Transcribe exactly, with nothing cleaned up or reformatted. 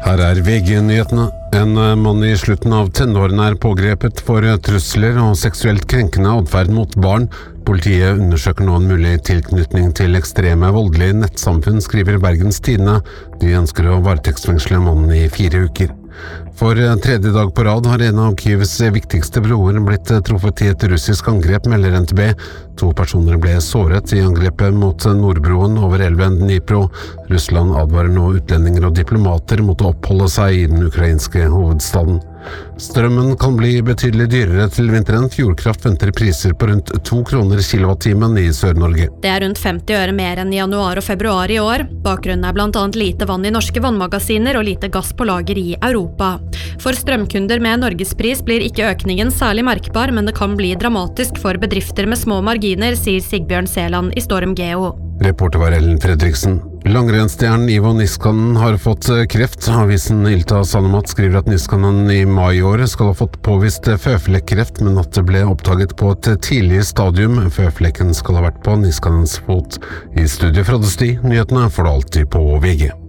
Her er V G-nyhetene. En mann i slutten av tenårene er pågrepet for trusler og seksuelt krenkende adferd mot barn. Politiet undersøker nå en mulig tilknytning til ekstreme voldelige nettsamfunn, skriver Bergens Tidende. De ønsker å varetektsfengsle mannen i fire uker. For tredje dag på rad har en av Kyivs viktigste broer blitt truffet i et russisk angrep, melder N T B. To personer ble såret i angrepet mot Nordbroen over elven Dnipro. Russland advarer nå utlendinger og diplomater mot å oppholde seg i den ukrainske hovedstaden. Strømmen kan bli betydelig dyrere til vinteren. Fjordkraft venter priser på rundt to kroner kilowattimen i Sør-Norge. Det er rundt femti øre mer enn i januar og februar i år. Bakgrunnen er blant annet lite vann i norske vannmagasiner og lite gass på lager i Europa. For strømkunder med norgespris blir ikke økningen særlig merkbar, men det kan bli dramatisk for bedrifter med små marginer, sier Sigbjørn Seland i Storm Geo. Reporter var Ellen Fredriksen. Langrennsstjernen Ivo Niskanen har fått kreft. Avisen Ilta Sanomat skriver at Niskanen i mai i år skal ha fått påvist føflekkreft, men at det ble oppdaget på et tidlig stadium. Føflekken skal ha vært på Niskanens fot. I studio fra Desti, nyhetene får du alltid på V G.